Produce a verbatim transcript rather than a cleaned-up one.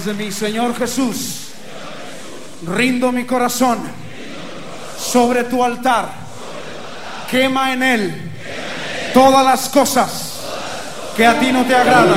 de mí. Señor Jesús, rindo mi corazón sobre tu altar. Quema en él todas las cosas que a ti no te agradan.